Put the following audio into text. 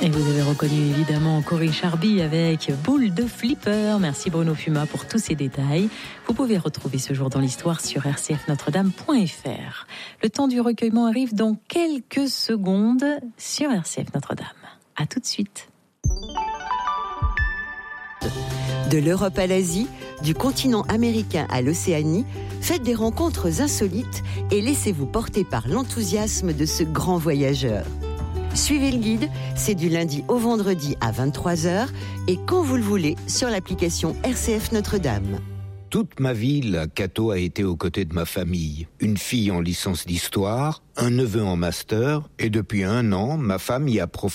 Et vous avez reconnu évidemment Corinne Charby avec Boule de Flipper. Merci Bruno Fuma pour tous ces détails. Vous pouvez retrouver ce jour dans l'histoire sur rcfnotredame.fr. Le temps du recueillement arrive dans quelques secondes sur RCF Notre-Dame. À tout de suite. De l'Europe à l'Asie, du continent américain à l'Océanie, faites des rencontres insolites et laissez-vous porter par l'enthousiasme de ce grand voyageur. Suivez le guide, c'est du lundi au vendredi à 23h et quand vous le voulez sur l'application RCF Notre-Dame. Toute ma vie, la Cato a été aux côtés de ma famille. Une fille en licence d'histoire, un neveu en master et depuis 1 an, ma femme y a profité